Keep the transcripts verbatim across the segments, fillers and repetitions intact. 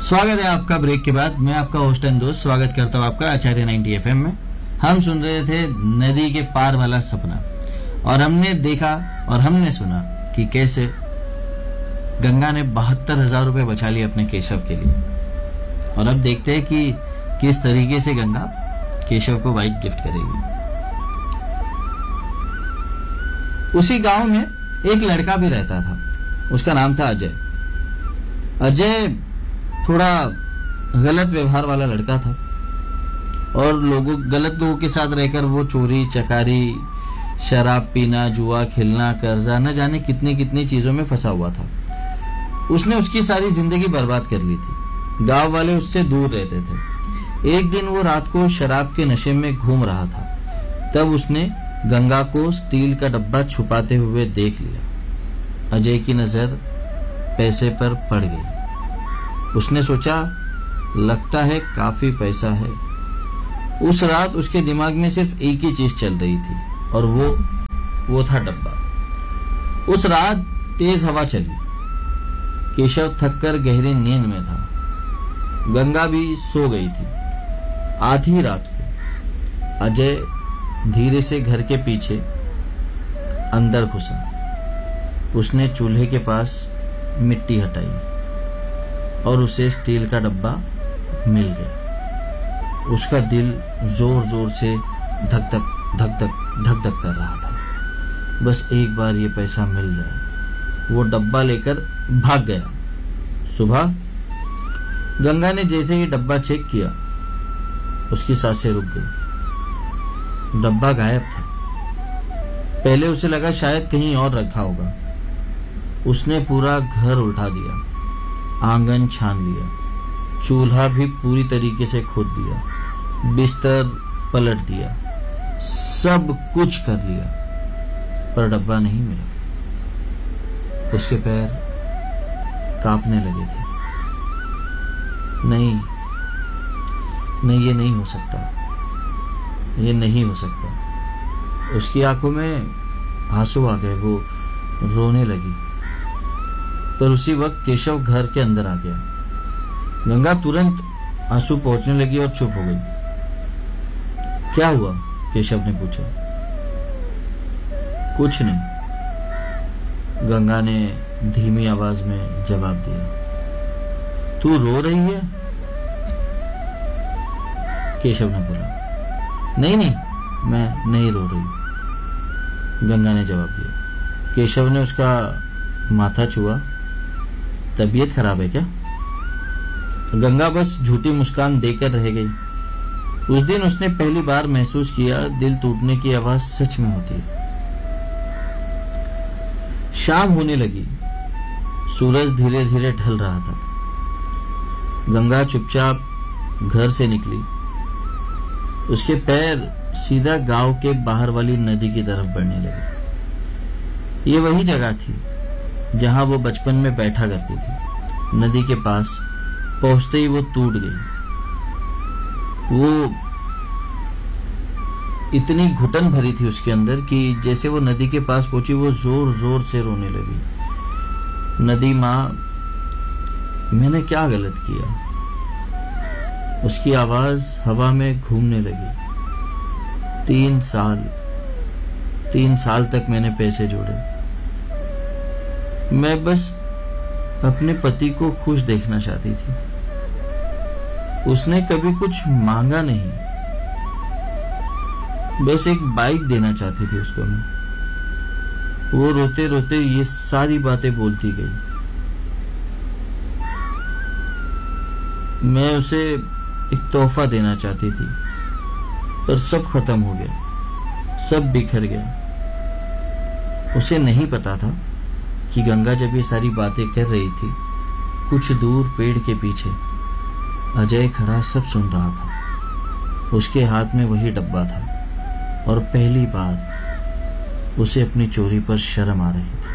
स्वागत है आपका ब्रेक के बाद। मैं आपका होस्ट एंड दोस्त स्वागत करता हूँ आपका आचार्य नाइंटी एफ एम में। हम सुन रहे थे नदी के पार वाला सपना और हमने देखा और हमने सुना कि कैसे गंगा ने बहत्तर हजार रुपए बचा लिए अपने केशव के लिए। और अब देखते हैं कि किस तरीके से गंगा केशव को बाइक गिफ्ट करेगी। उसी गांव में एक लड़का भी रहता था, उसका नाम था अजय। अजय थोड़ा गलत व्यवहार वाला लड़का था और लोगों गलत लोगों के साथ रहकर वो चोरी चकारी, शराब पीना, जुआ खेलना, कर्जा, न जाने कितनी कितनी चीजों में फंसा हुआ था। उसने उसकी सारी जिंदगी बर्बाद कर ली थी। गांव वाले उससे दूर रहते थे। एक दिन वो रात को शराब के नशे में घूम रहा था, तब उसने गंगा को स्टील का डब्बा छुपाते हुए देख लिया। अजय की नजर पैसे पर पड़ गई। उसने सोचा, लगता है काफी पैसा है। उस रात उसके दिमाग में सिर्फ एक ही चीज चल रही थी और वो वो था डब्बा। उस रात तेज हवा चली। केशव थककर गहरी नींद में था। गंगा भी सो गई थी। आधी रात को अजय धीरे से घर के पीछे अंदर घुसा। उसने चूल्हे के पास मिट्टी हटाई और उसे स्टील का डब्बा मिल गया। उसका दिल जोर जोर से धक धक धक धक धक धक कर रहा था। बस एक बार ये पैसा मिल जाए। वो डब्बा लेकर भाग गया। सुबह गंगा ने जैसे ही डब्बा चेक किया, उसकी सांसें रुक गई। डब्बा गायब था। पहले उसे लगा शायद कहीं और रखा होगा। उसने पूरा घर उल्टा दिया, आंगन छान लिया, चूल्हा भी पूरी तरीके से खोद दिया, बिस्तर पलट दिया, सब कुछ कर लिया, पर डब्बा नहीं मिला। उसके पैर कांपने लगे थे। नहीं नहीं ये नहीं हो सकता, ये नहीं हो सकता। उसकी आंखों में आंसू आ गए। वो रोने लगी। पर उसी वक्त केशव घर के अंदर आ गया। गंगा तुरंत आंसू पहुंचने लगी और चुप हो गई। क्या हुआ? केशव ने पूछा। कुछ नहीं, गंगा ने धीमी आवाज में जवाब दिया। तू रो रही है? केशव ने बोला। नहीं नहीं, मैं नहीं रो रही, गंगा ने जवाब दिया। केशव ने उसका माथा छुआ। तबीयत खराब है क्या? गंगा बस झूठी मुस्कान देकर रह गई। उस दिन उसने पहली बार महसूस किया दिल टूटने की आवाज सच में होती है। शाम होने लगी। सूरज धीरे धीरे ढल रहा था। गंगा चुपचाप घर से निकली। उसके पैर सीधा गांव के बाहर वाली नदी की तरफ बढ़ने लगे। ये वही जगह थी जहां वो बचपन में बैठा करती थी। नदी के पास पहुंचते ही वो टूट गई। वो इतनी घुटन भरी थी उसके अंदर कि जैसे वो नदी के पास पहुंची, वो जोर जोर से रोने लगी। नदी माँ, मैंने क्या गलत किया? उसकी आवाज हवा में घूमने लगी। तीन साल तीन साल तक मैंने पैसे जोड़े। मैं बस अपने पति को खुश देखना चाहती थी। उसने कभी कुछ मांगा नहीं, बस एक बाइक देना चाहती थी उसको मैं। वो रोते रोते ये सारी बातें बोलती गई। मैं उसे एक तोहफा देना चाहती थी, पर सब खत्म हो गया, सब बिखर गया। उसे नहीं पता था कि गंगा जब ये सारी बातें कर रही थी, कुछ दूर पेड़ के पीछे अजय खड़ा सब सुन रहा था। उसके हाथ में वही डब्बा था और पहली बार उसे अपनी चोरी पर शर्म आ रही थी।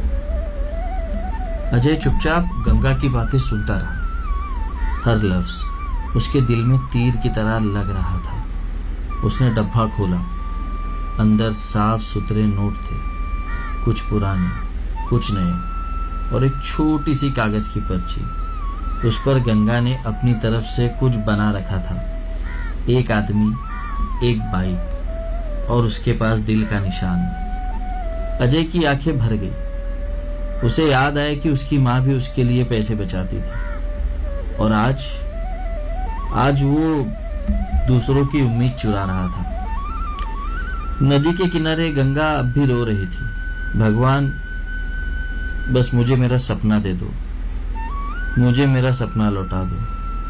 अजय चुपचाप गंगा की बातें सुनता रहा। हर लफ्ज उसके दिल में तीर की तरह लग रहा था। उसने डब्बा खोला। अंदर साफ सुथरे नोट थे, कुछ पुराने, कुछ नए, और एक छोटी सी कागज की पर्ची। उस पर गंगा ने अपनी तरफ से कुछ बना रखा था, एक आदमी, एक बाइक और उसके पास दिल का निशान। अजय की आंखें भर गई। उसे याद आया कि उसकी माँ भी उसके लिए पैसे बचाती थी और आज आज वो दूसरों की उम्मीद चुरा रहा था। नदी के किनारे गंगा अब भी रो रही थी। भगवान, बस मुझे मेरा सपना दे दो, मुझे मेरा सपना लौटा दो।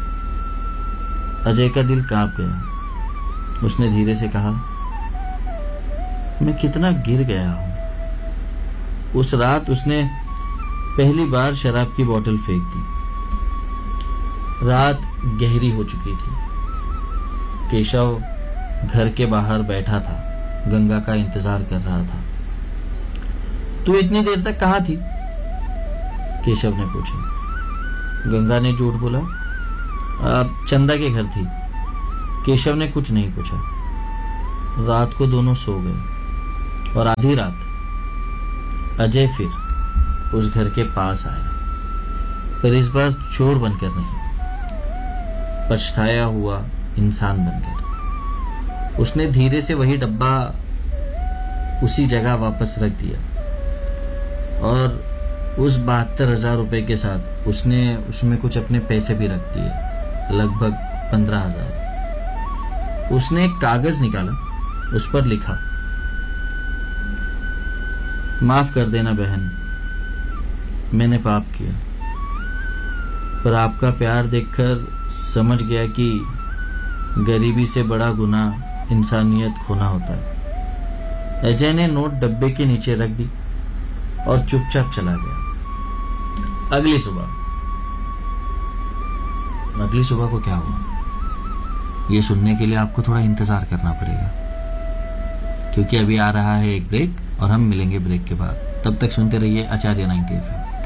अजय का दिल कांप गया। उसने धीरे से कहा, मैं कितना गिर गया हूं। उस रात उसने पहली बार शराब की बोतल फेंक दी। रात गहरी हो चुकी थी। केशव घर के बाहर बैठा था, गंगा का इंतजार कर रहा था। तू इतनी देर तक कहाँ थी? केशव ने पूछा। गंगा ने झूठ बोला, आप चंदा के घर थी। केशव ने कुछ नहीं पूछा। रात को दोनों सो गए और आधी रात अजय फिर उस घर के पास आया, पर इस बार चोर बनकर नहीं, पछताया हुआ इंसान बनकर। उसने धीरे से वही डब्बा उसी जगह वापस रख दिया और उस बहत्तर हजार रुपए के साथ उसने उसमें कुछ अपने पैसे भी रख दिए, लगभग पंद्रह हजार। उसने एक कागज निकाला, उस पर लिखा, माफ कर देना बहन, मैंने पाप किया, पर आपका प्यार देखकर समझ गया कि गरीबी से बड़ा गुनाह इंसानियत खोना होता है। अजय ने नोट डब्बे के नीचे रख दी और चुपचाप चला गया। अगली सुबह अगली सुबह को क्या हुआ, ये सुनने के लिए आपको थोड़ा इंतजार करना पड़ेगा, क्योंकि अभी आ रहा है एक ब्रेक और हम मिलेंगे ब्रेक के बाद। तब तक सुनते रहिए आचार्य नाइंटी एफ एम।